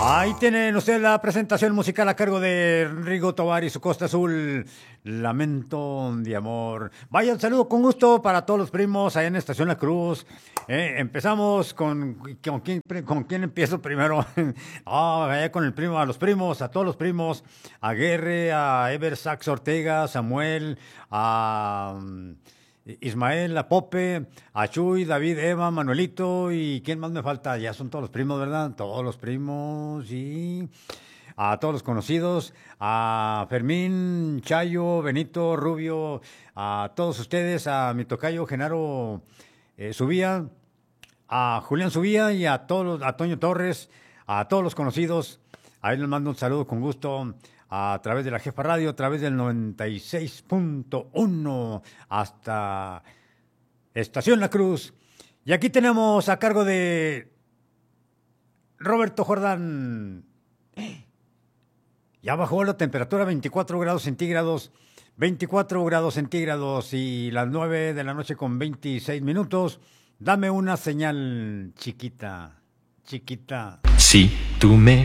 Ahí tienen ustedes la presentación musical a cargo de Rigo Tovar y su Costa Azul, Lamento de Amor. Vaya, un saludo con gusto para todos los primos allá en Estación La Cruz. Empezamos con quién empiezo primero. Allá con el primo, a los primos, a todos los primos, a Guerre, a Ever Sax Ortega, a Samuel, a Ismael, a Pope, a Chuy, David, Eva, Manuelito y ¿quién más me falta? Ya son todos los primos, ¿verdad? Todos los primos y a todos los conocidos, a Fermín, Chayo, Benito, Rubio, a todos ustedes, a mi tocayo Genaro Subía, a Julián Subía y a Toño Torres, a todos los conocidos. Ahí les mando un saludo con gusto a través de la Jefa Radio, a través del 96.1 hasta Estación La Cruz. Y aquí tenemos a cargo de Roberto Jordán. Ya bajó la temperatura 24 grados centígrados, 24 grados centígrados y las 9 de la noche con 26 minutos. Dame una señal chiquita, chiquita. Si tú me